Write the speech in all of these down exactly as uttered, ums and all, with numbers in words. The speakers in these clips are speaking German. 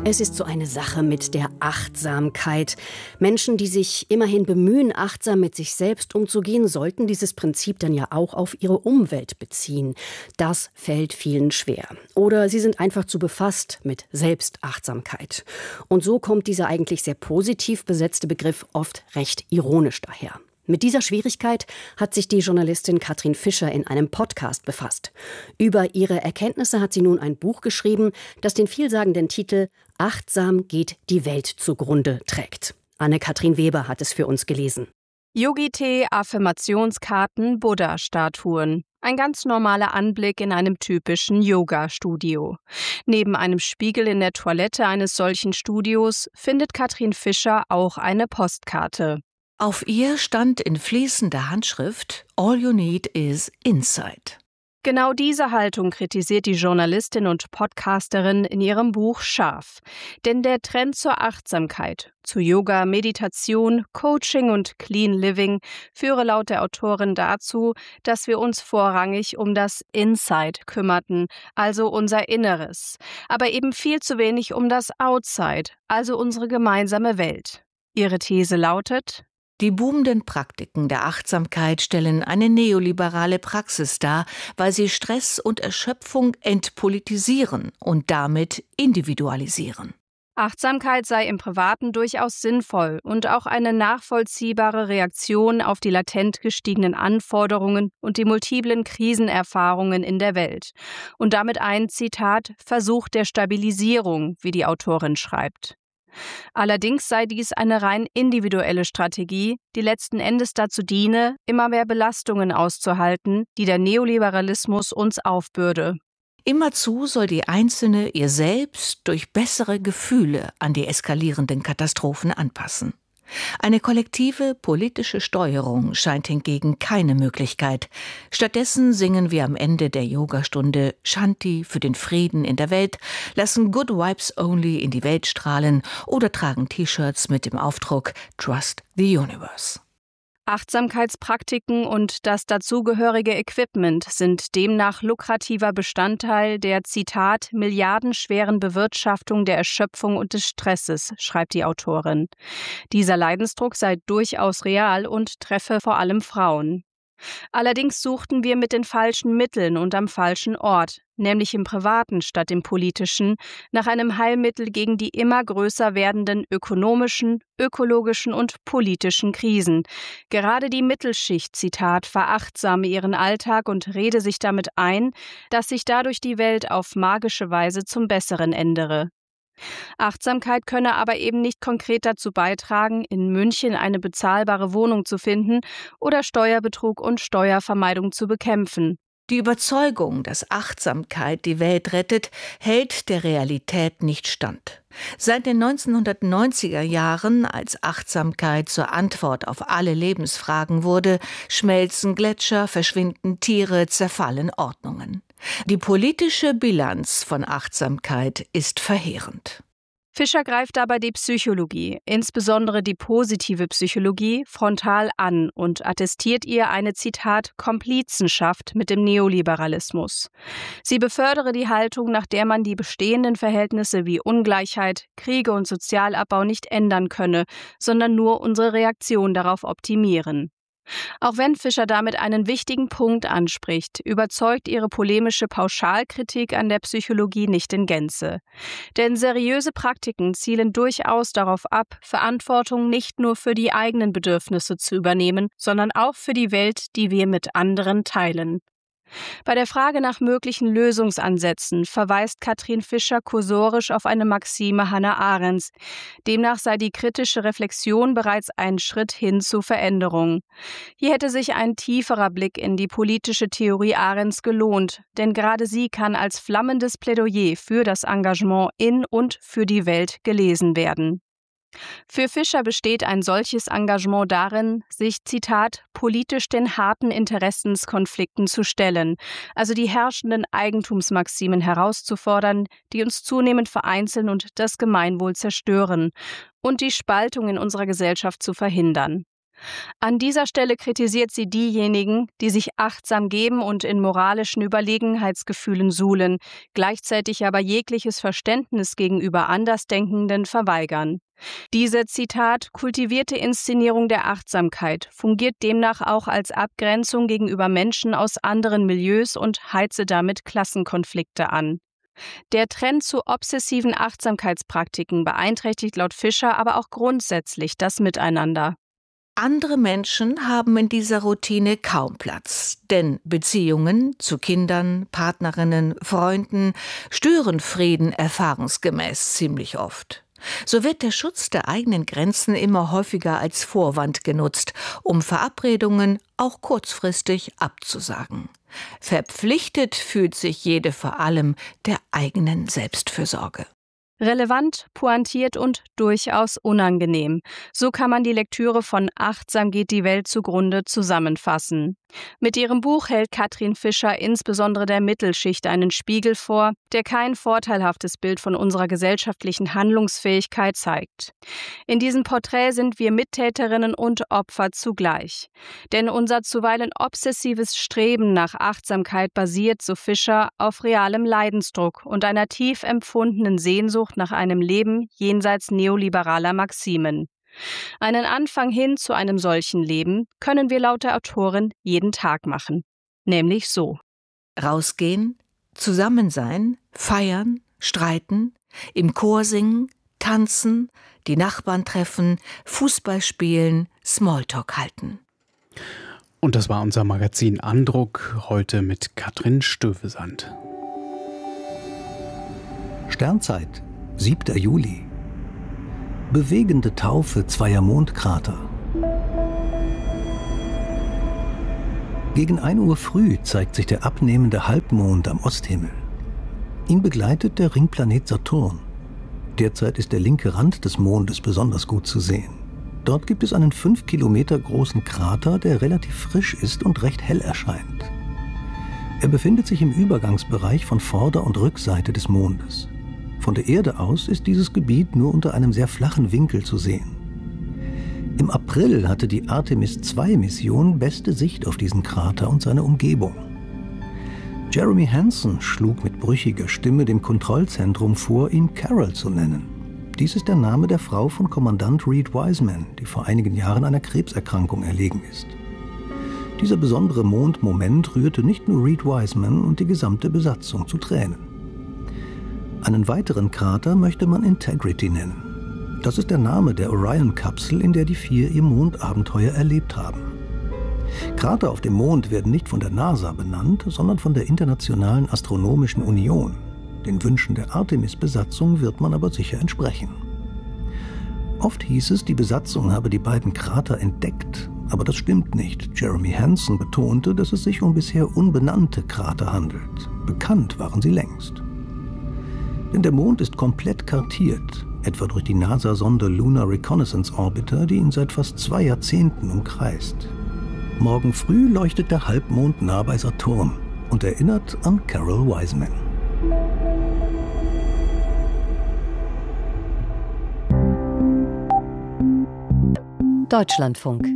Es ist so eine Sache mit der Achtsamkeit. Menschen, die sich immerhin bemühen, achtsam mit sich selbst umzugehen, sollten dieses Prinzip dann ja auch auf ihre Umwelt beziehen. Das fällt vielen schwer. Oder sie sind einfach zu befasst mit Selbstachtsamkeit. Und so kommt dieser eigentlich sehr positiv besetzte Begriff oft recht ironisch daher. Mit dieser Schwierigkeit hat sich die Journalistin Katrin Fischer in einem Podcast befasst. Über ihre Erkenntnisse hat sie nun ein Buch geschrieben, das den vielsagenden Titel »Achtsam geht die Welt zugrunde« trägt. Anne-Kathrin Weber hat es für uns gelesen. Yogi-Tee, Affirmationskarten, Buddha-Statuen. Ein ganz normaler Anblick in einem typischen Yoga-Studio. Neben einem Spiegel in der Toilette eines solchen Studios findet Katrin Fischer auch eine Postkarte. Auf ihr stand in fließender Handschrift »All you need is insight«. Genau diese Haltung kritisiert die Journalistin und Podcasterin in ihrem Buch scharf. Denn der Trend zur Achtsamkeit, zu Yoga, Meditation, Coaching und Clean Living führe laut der Autorin dazu, dass wir uns vorrangig um das Inside kümmerten, also unser Inneres, aber eben viel zu wenig um das Outside, also unsere gemeinsame Welt. Ihre These lautet: Die boomenden Praktiken der Achtsamkeit stellen eine neoliberale Praxis dar, weil sie Stress und Erschöpfung entpolitisieren und damit individualisieren. Achtsamkeit sei im Privaten durchaus sinnvoll und auch eine nachvollziehbare Reaktion auf die latent gestiegenen Anforderungen und die multiplen Krisenerfahrungen in der Welt. Und damit ein, Zitat, Versuch der Stabilisierung, wie die Autorin schreibt. Allerdings sei dies eine rein individuelle Strategie, die letzten Endes dazu diene, immer mehr Belastungen auszuhalten, die der Neoliberalismus uns aufbürde. Immerzu soll die Einzelne ihr Selbst durch bessere Gefühle an die eskalierenden Katastrophen anpassen. Eine kollektive politische Steuerung scheint hingegen keine Möglichkeit. Stattdessen singen wir am Ende der Yogastunde Shanti für den Frieden in der Welt, lassen Good Vibes Only in die Welt strahlen oder tragen T-Shirts mit dem Aufdruck Trust the Universe. Achtsamkeitspraktiken und das dazugehörige Equipment sind demnach lukrativer Bestandteil der, Zitat, milliardenschweren Bewirtschaftung der Erschöpfung und des Stresses, schreibt die Autorin. Dieser Leidensdruck sei durchaus real und treffe vor allem Frauen. Allerdings suchten wir mit den falschen Mitteln und am falschen Ort, nämlich im Privaten statt im Politischen, nach einem Heilmittel gegen die immer größer werdenden ökonomischen, ökologischen und politischen Krisen. Gerade die Mittelschicht, Zitat, verachtsame ihren Alltag und rede sich damit ein, dass sich dadurch die Welt auf magische Weise zum Besseren ändere. Achtsamkeit könne aber eben nicht konkret dazu beitragen, in München eine bezahlbare Wohnung zu finden oder Steuerbetrug und Steuervermeidung zu bekämpfen. Die Überzeugung, dass Achtsamkeit die Welt rettet, hält der Realität nicht stand. Seit den neunzehnhundertneunziger Jahren, als Achtsamkeit zur Antwort auf alle Lebensfragen wurde, schmelzen Gletscher, verschwinden Tiere, zerfallen Ordnungen. Die politische Bilanz von Achtsamkeit ist verheerend. Fischer greift dabei die Psychologie, insbesondere die positive Psychologie, frontal an und attestiert ihr eine, Zitat, Komplizenschaft mit dem Neoliberalismus. Sie befördere die Haltung, nach der man die bestehenden Verhältnisse wie Ungleichheit, Kriege und Sozialabbau nicht ändern könne, sondern nur unsere Reaktion darauf optimieren. Auch wenn Fischer damit einen wichtigen Punkt anspricht, überzeugt ihre polemische Pauschalkritik an der Psychologie nicht in Gänze. Denn seriöse Praktiken zielen durchaus darauf ab, Verantwortung nicht nur für die eigenen Bedürfnisse zu übernehmen, sondern auch für die Welt, die wir mit anderen teilen. Bei der Frage nach möglichen Lösungsansätzen verweist Katrin Fischer kursorisch auf eine Maxime Hannah Arendts. Demnach sei die kritische Reflexion bereits ein Schritt hin zu Veränderung. Hier hätte sich ein tieferer Blick in die politische Theorie Arendts gelohnt, denn gerade sie kann als flammendes Plädoyer für das Engagement in und für die Welt gelesen werden. Für Fischer besteht ein solches Engagement darin, sich, Zitat, politisch den harten Interessenskonflikten zu stellen, also die herrschenden Eigentumsmaximen herauszufordern, die uns zunehmend vereinzeln und das Gemeinwohl zerstören, und die Spaltung in unserer Gesellschaft zu verhindern. An dieser Stelle kritisiert sie diejenigen, die sich achtsam geben und in moralischen Überlegenheitsgefühlen suhlen, gleichzeitig aber jegliches Verständnis gegenüber Andersdenkenden verweigern. Diese, Zitat, kultivierte Inszenierung der Achtsamkeit fungiert demnach auch als Abgrenzung gegenüber Menschen aus anderen Milieus und heize damit Klassenkonflikte an. Der Trend zu obsessiven Achtsamkeitspraktiken beeinträchtigt laut Fischer aber auch grundsätzlich das Miteinander. Andere Menschen haben in dieser Routine kaum Platz, denn Beziehungen zu Kindern, Partnerinnen, Freunden stören Frieden erfahrungsgemäß ziemlich oft. So wird der Schutz der eigenen Grenzen immer häufiger als Vorwand genutzt, um Verabredungen auch kurzfristig abzusagen. Verpflichtet fühlt sich jede vor allem der eigenen Selbstfürsorge. Relevant, pointiert und durchaus unangenehm. So kann man die Lektüre von Achtsam geht die Welt zugrunde zusammenfassen. Mit ihrem Buch hält Katrin Fischer insbesondere der Mittelschicht einen Spiegel vor, der kein vorteilhaftes Bild von unserer gesellschaftlichen Handlungsfähigkeit zeigt. In diesem Porträt sind wir Mittäterinnen und Opfer zugleich. Denn unser zuweilen obsessives Streben nach Achtsamkeit basiert, so Fischer, auf realem Leidensdruck und einer tief empfundenen Sehnsucht nach einem Leben jenseits neoliberaler Maximen. Einen Anfang hin zu einem solchen Leben können wir laut der Autorin jeden Tag machen. Nämlich so. Rausgehen, zusammen sein, feiern, streiten, im Chor singen, tanzen, die Nachbarn treffen, Fußball spielen, Smalltalk halten. Und das war unser Magazin Andruck, heute mit Katrin Stövesand. Sternzeit, siebter Juli. Bewegende Taufe zweier Mondkrater. Gegen ein Uhr früh zeigt sich der abnehmende Halbmond am Osthimmel. Ihn begleitet der Ringplanet Saturn. Derzeit ist der linke Rand des Mondes besonders gut zu sehen. Dort gibt es einen fünf Kilometer großen Krater, der relativ frisch ist und recht hell erscheint. Er befindet sich im Übergangsbereich von Vorder- und Rückseite des Mondes. Von der Erde aus ist dieses Gebiet nur unter einem sehr flachen Winkel zu sehen. Im April hatte die Artemis zwei Mission beste Sicht auf diesen Krater und seine Umgebung. Jeremy Hansen schlug mit brüchiger Stimme dem Kontrollzentrum vor, ihn Carol zu nennen. Dies ist der Name der Frau von Kommandant Reed Wiseman, die vor einigen Jahren einer Krebserkrankung erlegen ist. Dieser besondere Mondmoment rührte nicht nur Reed Wiseman und die gesamte Besatzung zu Tränen. Einen weiteren Krater möchte man Integrity nennen. Das ist der Name der Orion-Kapsel, in der die vier ihr Mondabenteuer erlebt haben. Krater auf dem Mond werden nicht von der NASA benannt, sondern von der Internationalen Astronomischen Union. Den Wünschen der Artemis-Besatzung wird man aber sicher entsprechen. Oft hieß es, die Besatzung habe die beiden Krater entdeckt, aber das stimmt nicht. Jeremy Hansen betonte, dass es sich um bisher unbenannte Krater handelt. Bekannt waren sie längst. Denn der Mond ist komplett kartiert, etwa durch die NASA-Sonde Lunar Reconnaissance Orbiter, die ihn seit fast zwei Jahrzehnten umkreist. Morgen früh leuchtet der Halbmond nah bei Saturn und erinnert an Carol Wiseman. Deutschlandfunk.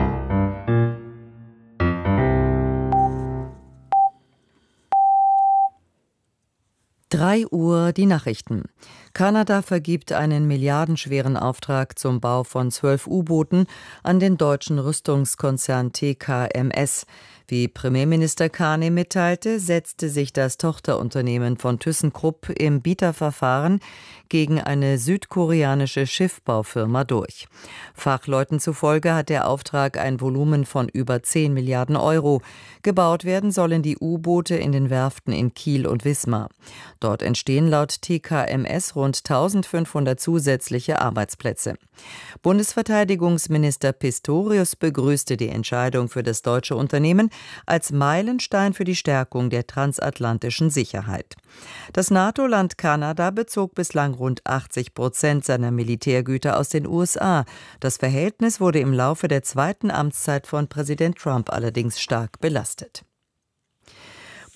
drei Uhr die Nachrichten. Kanada vergibt einen milliardenschweren Auftrag zum Bau von zwölf U-Booten an den deutschen Rüstungskonzern T K M S. Wie Premierminister Carney mitteilte, setzte sich das Tochterunternehmen von ThyssenKrupp im Bieterverfahren gegen eine südkoreanische Schiffbaufirma durch. Fachleuten zufolge hat der Auftrag ein Volumen von über zehn Milliarden Euro. Gebaut werden sollen die U-Boote in den Werften in Kiel und Wismar. Dort entstehen laut T K M S rund eintausendfünfhundert zusätzliche Arbeitsplätze. Bundesverteidigungsminister Pistorius begrüßte die Entscheidung für das deutsche Unternehmen als Meilenstein für die Stärkung der transatlantischen Sicherheit. Das NATO-Land Kanada bezog bislang rund achtzig Prozent seiner Militärgüter aus den U S A. Das Verhältnis wurde im Laufe der zweiten Amtszeit von Präsident Trump allerdings stark belastet.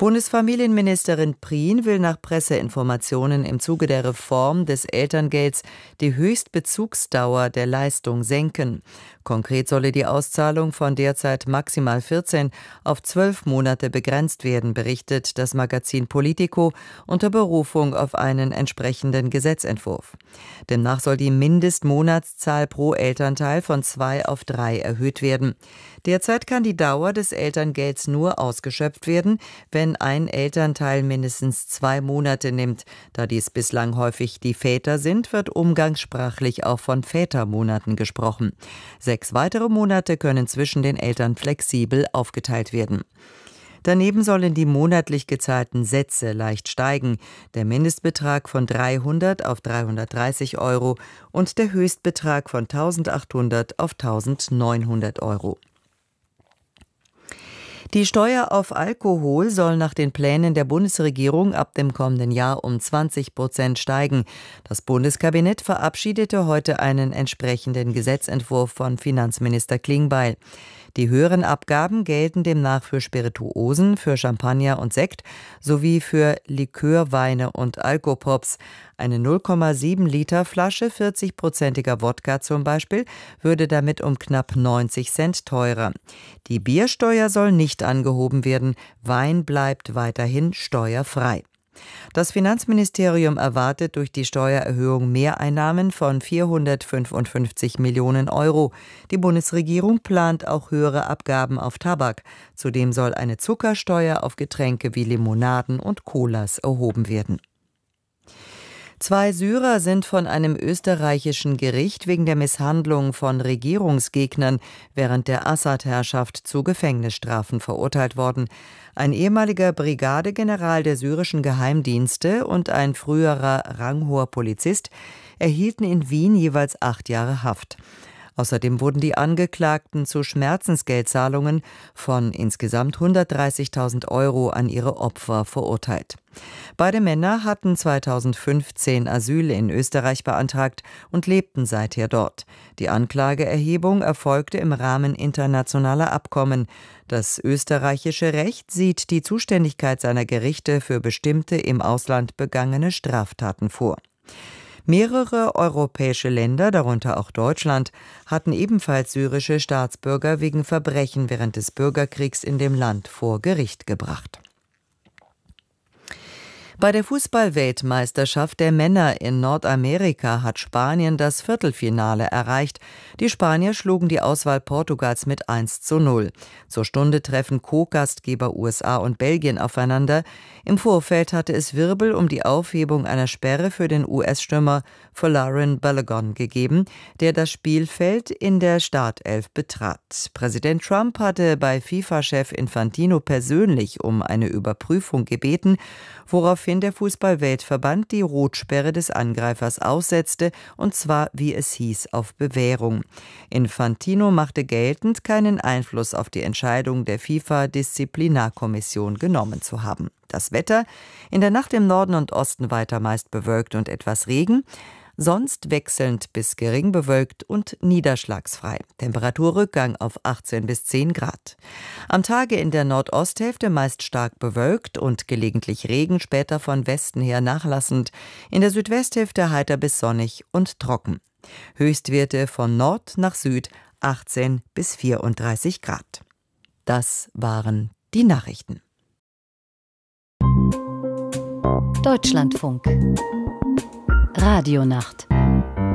Bundesfamilienministerin Prien will nach Presseinformationen im Zuge der Reform des Elterngelds die Höchstbezugsdauer der Leistung senken. Konkret solle die Auszahlung von derzeit maximal vierzehn auf zwölf Monate begrenzt werden, berichtet das Magazin Politico unter Berufung auf einen entsprechenden Gesetzentwurf. Demnach soll die Mindestmonatszahl pro Elternteil von zwei auf drei erhöht werden. Derzeit kann die Dauer des Elterngelds nur ausgeschöpft werden, wenn ein Elternteil mindestens zwei Monate nimmt. Da dies bislang häufig die Väter sind, wird umgangssprachlich auch von Vätermonaten gesprochen. Sechs weitere Monate können zwischen den Eltern flexibel aufgeteilt werden. Daneben sollen die monatlich gezahlten Sätze leicht steigen, der Mindestbetrag von dreihundert auf dreihundertdreißig Euro und der Höchstbetrag von eintausendachthundert auf eintausendneunhundert Euro. Die Steuer auf Alkohol soll nach den Plänen der Bundesregierung ab dem kommenden Jahr um zwanzig Prozent steigen. Das Bundeskabinett verabschiedete heute einen entsprechenden Gesetzentwurf von Finanzminister Klingbeil. Die höheren Abgaben gelten demnach für Spirituosen, für Champagner und Sekt sowie für Likörweine und Alkopops. Eine null Komma sieben Liter Flasche vierzig-prozentiger Wodka zum Beispiel würde damit um knapp neunzig Cent teurer. Die Biersteuer soll nicht angehoben werden, Wein bleibt weiterhin steuerfrei. Das Finanzministerium erwartet durch die Steuererhöhung Mehreinnahmen von vierhundertfünfundfünfzig Millionen Euro. Die Bundesregierung plant auch höhere Abgaben auf Tabak. Zudem soll eine Zuckersteuer auf Getränke wie Limonaden und Colas erhoben werden. Zwei Syrer sind von einem österreichischen Gericht wegen der Misshandlung von Regierungsgegnern während der Assad-Herrschaft zu Gefängnisstrafen verurteilt worden. Ein ehemaliger Brigadegeneral der syrischen Geheimdienste und ein früherer ranghoher Polizist erhielten in Wien jeweils acht Jahre Haft. Außerdem wurden die Angeklagten zu Schmerzensgeldzahlungen von insgesamt hundertdreißigtausend Euro an ihre Opfer verurteilt. Beide Männer hatten zweitausendfünfzehn Asyl in Österreich beantragt und lebten seither dort. Die Anklageerhebung erfolgte im Rahmen internationaler Abkommen. Das österreichische Recht sieht die Zuständigkeit seiner Gerichte für bestimmte im Ausland begangene Straftaten vor. Mehrere europäische Länder, darunter auch Deutschland, hatten ebenfalls syrische Staatsbürger wegen Verbrechen während des Bürgerkriegs in dem Land vor Gericht gebracht. Bei der Fußball-Weltmeisterschaft der Männer in Nordamerika hat Spanien das Viertelfinale erreicht. Die Spanier schlugen die Auswahl Portugals mit eins zu null. Zur Stunde treffen Co-Gastgeber U S A und Belgien aufeinander. Im Vorfeld hatte es Wirbel um die Aufhebung einer Sperre für den U S-Stürmer Folarin Balogun gegeben, der das Spielfeld in der Startelf betrat. Präsident Trump hatte bei FIFA-Chef Infantino persönlich um eine Überprüfung gebeten, woraufhin der Fußball-Weltverband die Rotsperre des Angreifers aussetzte, und zwar, wie es hieß, auf Bewährung. Infantino machte geltend, keinen Einfluss auf die Entscheidung der FIFA-Disziplinarkommission genommen zu haben. Das Wetter: in der Nacht im Norden und Osten weiter meist bewölkt und etwas Regen, sonst wechselnd bis gering bewölkt und niederschlagsfrei. Temperaturrückgang auf achtzehn bis zehn Grad. Am Tage in der Nordosthälfte meist stark bewölkt und gelegentlich Regen, später von Westen her nachlassend. In der Südwesthälfte heiter bis sonnig und trocken. Höchstwerte von Nord nach Süd achtzehn bis vierunddreißig Grad. Das waren die Nachrichten. Deutschlandfunk Radionacht